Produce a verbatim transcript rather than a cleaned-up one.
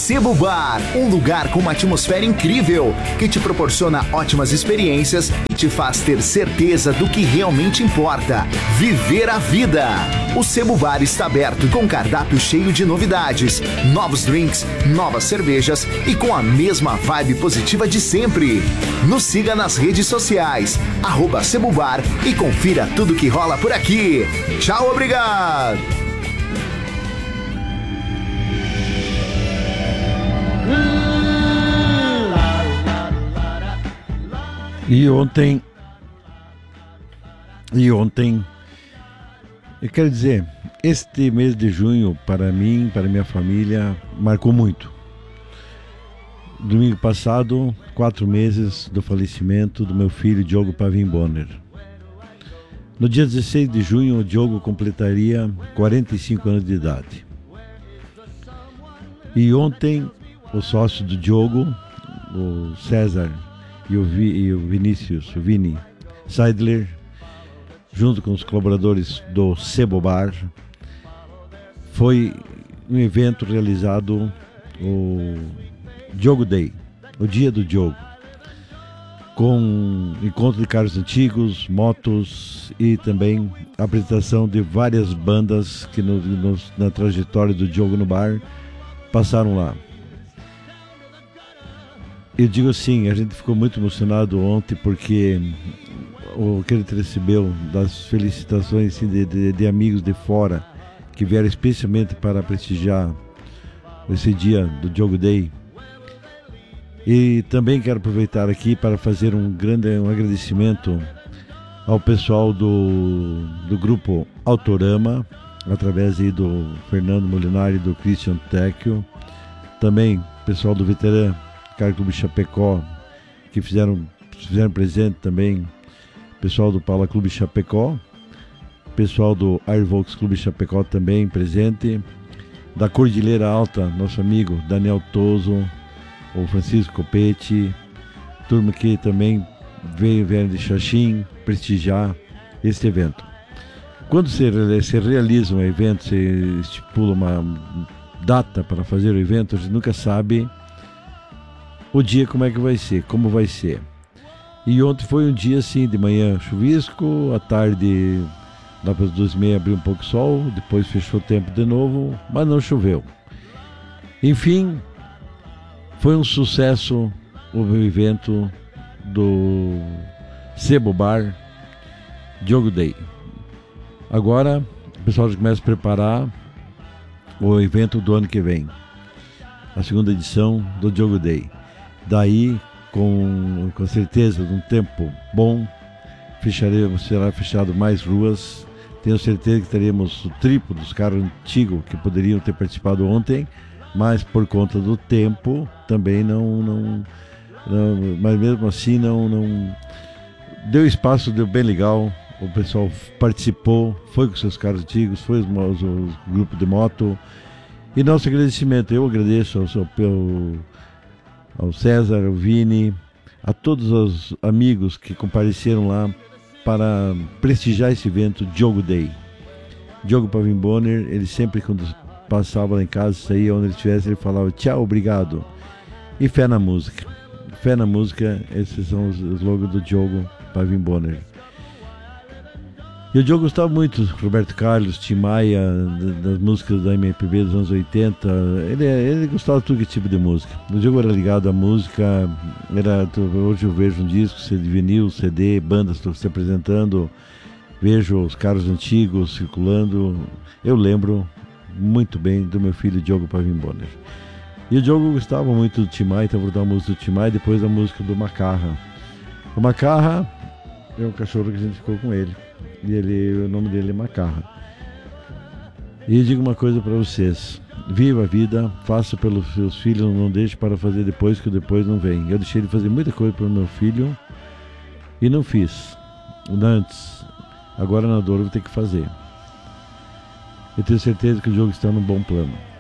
Sebo Bar, um lugar com uma atmosfera incrível que te proporciona ótimas experiências e te faz ter certeza do que realmente importa: viver a vida. O Sebo Bar está aberto com cardápio cheio de novidades, novos drinks, novas cervejas e com a mesma vibe positiva de sempre. Nos siga nas redes sociais, arroba Sebo Bar, e confira tudo que rola por aqui. Tchau, obrigado! E ontem, e ontem, eu quero dizer, este mês de junho, para mim, para minha família, marcou muito. Domingo passado, quatro meses do falecimento do meu filho Diogo Pavim Bonner. No dia dezesseis de junho, o Diogo completaria quarenta e cinco anos de idade. E ontem, o sócio do Diogo, o César e o, Vi, e o Vinícius, o Vini Seidler, junto com os colaboradores do Sebo Bar, foi um evento realizado, o Diogo Day, o Dia do Diogo, com encontro de carros antigos, motos e também a apresentação de várias bandas que no, no, na trajetória do Diogo no bar passaram lá. Eu digo assim, a gente ficou muito emocionado ontem porque o que ele recebeu das felicitações assim, de, de, de amigos de fora que vieram especialmente para prestigiar esse dia do Diogo Day. E também quero aproveitar aqui para fazer um grande um agradecimento ao pessoal do, do grupo Autorama, através aí do Fernando Molinari e do Christian Tecchio, também pessoal do Veterano Car Clube Chapecó, que fizeram, fizeram presente também, pessoal do Paula Clube Chapecó, pessoal do Airvox Clube Chapecó também presente, da Cordilheira Alta, nosso amigo Daniel Toso, o Francisco Copete, turma que também veio, veio de Xaxim prestigiar este evento. Quando se, se realiza um evento, se estipula uma data para fazer o evento, a gente nunca sabe o dia como é que vai ser, como vai ser. E ontem foi um dia assim, de manhã chuvisco, à tarde, lá para as duas e meia abriu um pouco o sol, depois fechou o tempo de novo, mas não choveu. Enfim, foi um sucesso o evento do Sebo Bar Diogo Day. Agora o pessoal já começa a preparar o evento do ano que vem, a segunda edição do Diogo Day. Daí, com, com certeza, num tempo bom, fecharemos, será fechado mais ruas. Tenho certeza que teremos o triplo dos carros antigos que poderiam ter participado ontem, mas por conta do tempo também não, não, não mas mesmo assim não, não deu espaço, deu bem legal. O pessoal participou, foi com seus carros antigos, foi os, os, os grupos de moto. E nosso agradecimento, eu agradeço ao, seu, ao César, ao Vini, a todos os amigos que compareceram lá para prestigiar esse evento Diogo Day. Diogo Pavim Bonner, ele sempre, quando passava lá em casa, saía onde ele estivesse, ele falava tchau, obrigado. E fé na música. Fé na música, esses são os slogans do Diogo Pavim Bonner. E o Diogo gostava muito do Roberto Carlos, Tim Maia, das músicas da M P B dos anos oitenta. Ele, ele gostava de todo tipo de música. O Diogo era ligado à música. Era, hoje eu vejo um disco, C D, vinil, C D, bandas se apresentando. Vejo os carros antigos circulando. Eu lembro muito bem do meu filho Diogo Pavim Bonner. E o Diogo gostava muito do Tim Maia, então vou dar a música do Tim Maia e depois a música do Macarra. O Macarra é um cachorro que a gente ficou com ele. E ele, o nome dele é Macarra. E digo uma coisa para vocês: viva a vida, faça pelos seus filhos, não deixe para fazer depois, que o depois não vem. Eu deixei de fazer muita coisa para o meu filho e não fiz antes. Agora na dor eu vou ter que fazer. Eu tenho certeza que o jogo está num bom plano.